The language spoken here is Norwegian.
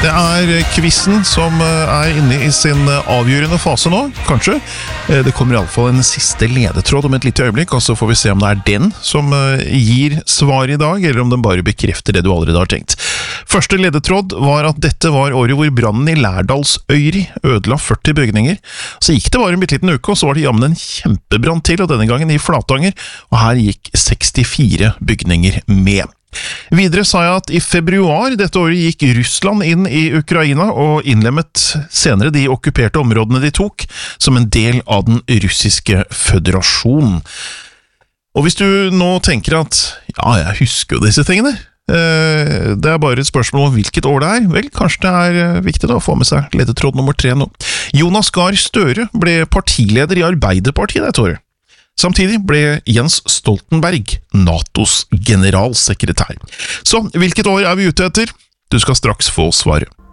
Det quizen som inne I sin avgjørende fase nå, kanskje. Det kommer I alle fall en siste ledetråd om et lite øyeblikk, og så får vi se om det den som gir svar I dag, eller om den bare bekrefter det du allerede har tenkt. Første ledetråd var at dette var året hvor brannen I Lærdalsøyri ødela 40 bygninger. Så gikk det bare en bitteliten uke, og så var det jammen en kjempebrann til, og denne gangen I Flatanger, og her gikk 64 bygninger med. Videre sa jeg at I februar dette året gikk Russland inn I Ukraina og innlemmet senere de okkuperte områdene de tok som en del av den russiske føderasjonen. Og hvis du nå tenker at ja, jeg husker jo disse tingene, det bare et spørsmål om hvilket år det vel, kanskje det viktig da, å få med seg ledetråd nummer 3 nå. Jonas Gahr Støre ble partileder I Arbeiderpartiet dette året. Samtidig ble Jens Stoltenberg NATOs generalsekretær. Så hvilket år vi ute etter? Du skal straks få svaret.